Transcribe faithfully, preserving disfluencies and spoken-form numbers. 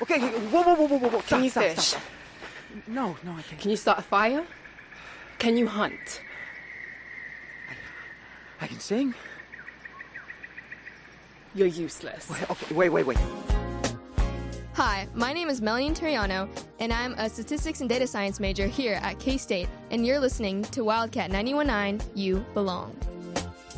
Okay, okay, whoa, whoa, whoa, whoa, whoa, whoa. Stop, Can you stop, fish? Stop, stop. No, no, I can't. Can you start a fire? Can you hunt? I, I can sing. You're useless. Wait, okay, wait, wait, wait. Hi, my name is Melanie Terriano, and I'm a statistics and data science major here at K-State, and you're listening to Wildcat ninety-one point nine, You Belong.